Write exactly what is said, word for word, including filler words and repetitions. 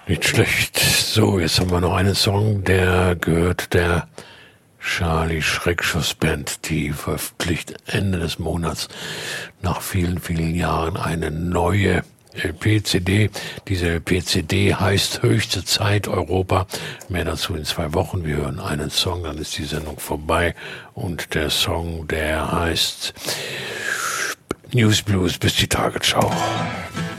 Nicht schlecht. So, jetzt haben wir noch einen Song, der gehört der Charlie Schreckschuss Band. Die veröffentlicht Ende des Monats nach vielen, vielen Jahren eine neue L P-C D. Diese L P-C D heißt Höchste Zeit Europa. Mehr dazu in zwei Wochen. Wir hören einen Song, dann ist die Sendung vorbei. Und der Song, der heißt News Blues. Bis die Tage. Ciao.